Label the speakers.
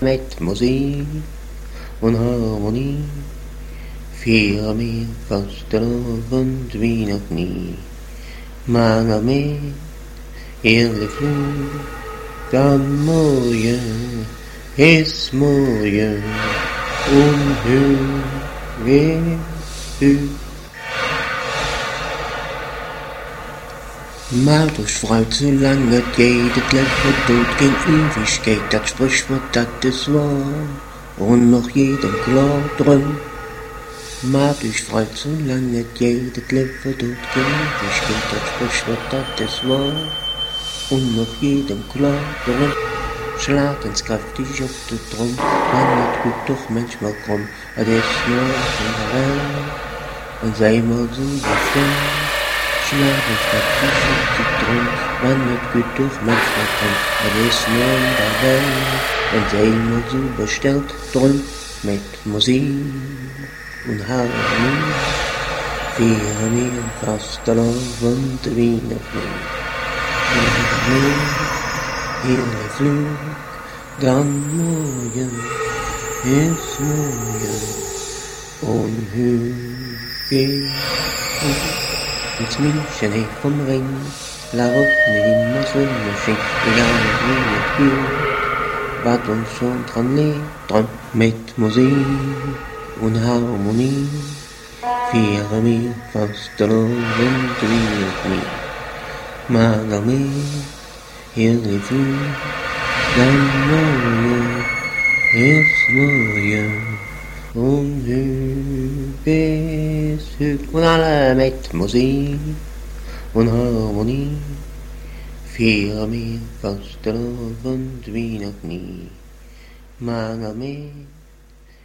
Speaker 1: Mit Musik und Harmonie fiel mir fast der Abend wie noch nie. Maar met eerlijk vloed, dan mooie is mooie, onheugelijk. Maar durch freut so lange het geht, het leven dood geen Ewigkeit, dat Sprichwort dat ist wahr, und noch jedem klar drin. Maar durch freut so lange het geht, het leven dood geen Ewigkeit, dat Sprichwort dat ist wahr, und noch jedem klar drin. Schlag ins kräftig auf den Drum, man wird gut doch manchmal krumm, es ist nur in der Welt, und sei mal so befreit. Schlag ins kräftig auf den Drum, man wird gut doch manchmal krumm, es ist nur in der Welt, und sei mal so bestellt drum, mit Musik und Harmonie, fiel mir fast der Abend wie noch nie. Hele Flug, dann morgen ist morgen, unhörig. Ins München hey vom Ring, la Route immer so schön, egal wie es geht, wat uns schon dran liegt, dran mit Musik und Harmonie, fiel mir fast der Abend wie noch nie. Margaret, hele Flug, dann morgen ist morgen, unhörig. Und alle mit Musik und Harmonie, fiel mir fast der Abend wie noch nie. Margaret.